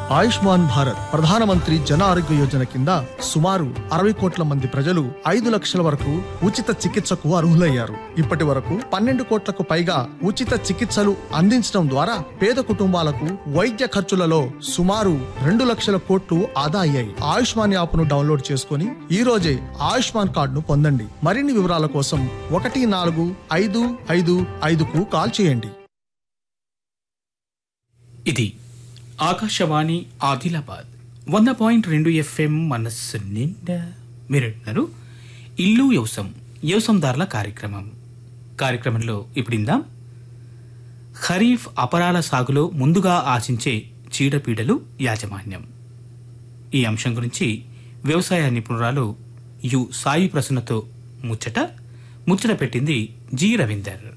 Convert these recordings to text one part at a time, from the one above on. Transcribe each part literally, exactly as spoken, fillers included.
ఆయుష్మాన్ భారత్ ప్రధానమంత్రి జన ఆరోగ్య యోజన కింద సుమారు అరవై కోట్ల మంది ప్రజలు ఐదు లక్షల వరకు ఉచిత చికిత్సకు అర్హులయ్యారు. ఇప్పటి వరకు పన్నెండు కోట్లకు పైగా ఉచిత చికిత్సలు అందించడం ద్వారా పేద కుటుంబాలకు వైద్య ఖర్చులలో సుమారు రెండు లక్షల కోట్లు ఆదా అయ్యాయి. ఆయుష్మాన్ యాప్ ను డౌన్లోడ్ చేసుకుని ఈ రోజే ఆయుష్మాన్ కార్డును పొందండి. మరిన్ని వివరాల కోసం ఒకటి నాలుగు ఐదు ఐదు ఐదుకు కాల్ చేయండి. ఇది ఆకాశవాణి ఆదిలాబాద్ వంద పాయింట్ రెండు ఎఫ్ఎం మనస్సు నిండా. మీరంటున్నారు ఇల్లు వ్యవసాయం వ్యవసాయదారుల కార్యక్రమం. కార్యక్రమంలో ఇప్పుడిందాం ఖరీఫ్ అపరాల సాగులో ముందుగా ఆశించే చీడపీడలు యాజమాన్యం. ఈ అంశం గురించి వ్యవసాయ నిపుణురాలు యు సాయి ప్రసన్నతో ముచ్చట ముచ్చట పెట్టింది జి రవీందర్.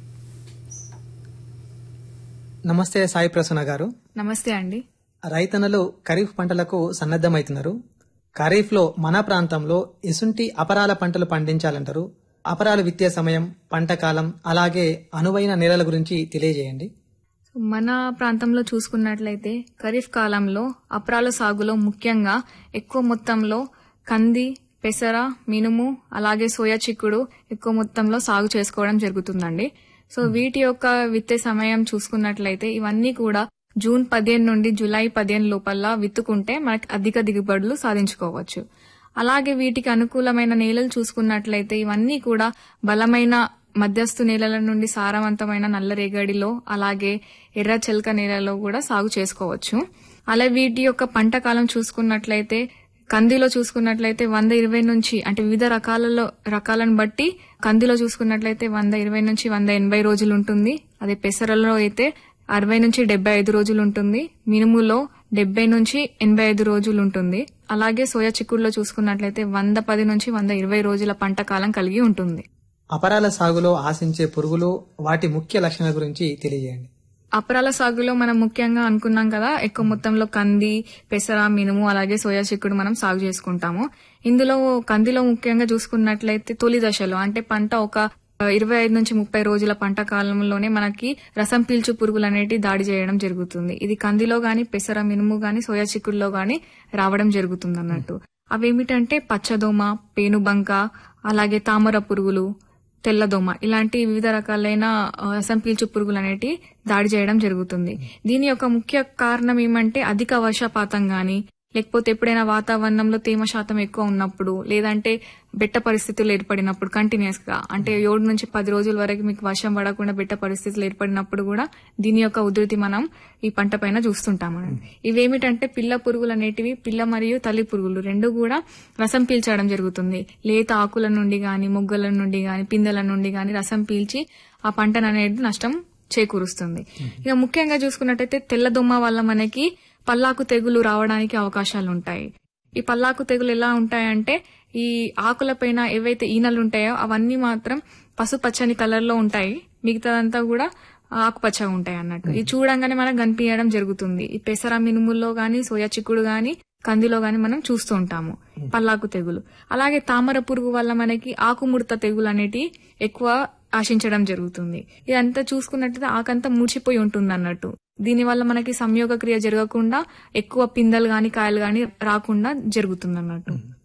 నమస్తే సాయి ప్రసన్న గారు. నమస్తే అండి. రైతన్నలు ఖరీఫ్ పంటలకు సన్నద్దమవుతున్నారు. ఖరీఫ్ లో మన ప్రాంతంలో ఎసుంటి అపరాల పంటలు పండించాలంటారు. అపరాలు విత్తే సమయం, పంట కాలం, అలాగే అనువైన నేలల గురించి తెలియజేయండి. మన ప్రాంతంలో చూసుకున్నట్లయితే ఖరీఫ్ కాలంలో అపరాల సాగులో ముఖ్యంగా ఎక్కువ మొత్తంలో కంది, పెసర, మినుము, అలాగే సోయా చిక్కుడు ఎక్కువ మొత్తంలో సాగు చేసుకోవడం జరుగుతుందండి. సో వీటి యొక్క విత్తే సమయం చూసుకున్నట్లయితే ఇవన్నీ కూడా జూన్ పదిహేను నుండి జూలై పదిహేను లోపల విత్తుకుంటే మనకి అధిక దిగుబడులు సాధించుకోవచ్చు. అలాగే వీటికి అనుకూలమైన నేలలు చూసుకున్నట్లయితే ఇవన్నీ కూడా బలమైన మధ్యస్థు నేలల నుండి సారవంతమైన నల్లరేగడిలో, అలాగే ఎర్ర చెలక నేలలో కూడా సాగు చేసుకోవచ్చు. అలాగే వీటి యొక్క పంట కాలం చూసుకున్నట్లయితే కందిలో చూసుకున్నట్లయితే వంద ఇరవై నుంచి అంటే వివిధ రకాలలో రకాలను బట్టి కందిలో చూసుకున్నట్లయితే వంద ఇరవై నుంచి వంద ఎనభై రోజులు ఉంటుంది. అదే పెసరలో అయితే అరవై నుంచి డెబ్బై ఐదు రోజులు ఉంటుంది. మినుములో డెబ్బై నుంచి ఎనభై ఐదు రోజులు ఉంటుంది. అలాగే సోయా చిక్కుడులో చూసుకున్నట్లయితే వంద పది నుంచి వంద ఇరవై రోజుల పంట కాలం కలిగి ఉంటుంది. అపరాల సాగులో ఆశించే పురుగులు, వాటి ముఖ్య లక్షణాల గురించి తెలియజేయండి. అపరాల సాగులో మనం ముఖ్యంగా అనుకున్నాం కదా, ఎక్కువ మొత్తంలో కంది, పెసర, మినుము, అలాగే సోయా చిక్కుడు మనం సాగు చేసుకుంటాము. ఇందులో కందిలో ముఖ్యంగా చూసుకున్నట్లయితే తొలి దశలో అంటే పంట ఒక ఇరవై ఐదు నుంచి ముప్పై రోజుల పంట కాలంలోనే మనకి రసం పీల్చు పురుగులు అనేటి దాడి చేయడం జరుగుతుంది. ఇది కందిలో గాని, పెసర, మినుము గాని, సోయా చిక్కుడులో గాని రావడం జరుగుతుంది అన్నట్టు. అవేమిటంటే పచ్చదోమ, పేనుబంక, అలాగే తామర పురుగులు, తెల్లదోమ, ఇలాంటి వివిధ రకాలైన రసం పీల్చు పురుగులు అనేటి దాడి చేయడం జరుగుతుంది. దీని యొక్క ముఖ్య కారణం ఏమంటే అధిక వర్షపాతం గాని, లేకపోతే ఎప్పుడైనా వాతావరణంలో తేమ శాతం ఎక్కువ ఉన్నప్పుడు, లేదంటే బెట్ట పరిస్థితులు ఏర్పడినప్పుడు కంటిన్యూస్ గా అంటే ఏడు నుంచి పది రోజుల వరకు మీకు వర్షం పడకుండా బెట్ట పరిస్థితులు ఏర్పడినప్పుడు కూడా దీని యొక్క ఉధృతి మనం ఈ పంట పైన చూస్తుంటాము. ఇవేమిటంటే పిల్ల పురుగులు అనేటివి పిల్ల మరియు తల్లి పురుగులు రెండు కూడా రసం పీల్చడం జరుగుతుంది. లేత ఆకుల నుండి గాని, మొగ్గల నుండి గాని, పిందెల నుండి గాని రసం పీల్చి ఆ పంటను అనేది నష్టం చేకూరుస్తుంది. ఇక ముఖ్యంగా చూసుకున్నట్టయితే తెల్లదొమ్మ వల్ల మనకి పల్లాకు తెగులు రావడానికి అవకాశాలు ఉంటాయి. ఈ పల్లాకు తెగులు ఎలా ఉంటాయంటే ఈ ఆకుల పైన ఏవైతే ఈనెలు ఉంటాయో అవన్నీ మాత్రం పసుపచ్చని కలర్ లో ఉంటాయి, మిగతాదంతా కూడా ఆకుపచ్చగా ఉంటాయి అన్నట్టు. ఇది చూడంగానే మనకు కనిపించడం జరుగుతుంది. ఈ పెసర, మినుముల్లో గాని, సోయా చిక్కుడు గాని, కందిలో గాని మనం చూస్తూ ఉంటాము పల్లాకు తెగులు. అలాగే తామర పురుగు వల్ల మనకి ఆకుముడత తెగులు అనేటి ఎక్కువ ఆశించడం జరుగుతుంది. ఇదంతా చూసుకున్నట్లయితే ఆకంతా మూర్చిపోయి ఉంటుంది అన్నట్టు. దీనివల్ల మనకి సంయోగ క్రియ జరగకుండా ఎక్కువ పిందెలు గాని, కాయలు గాని రాకుండా జరుగుతుంది అన్నట్టు.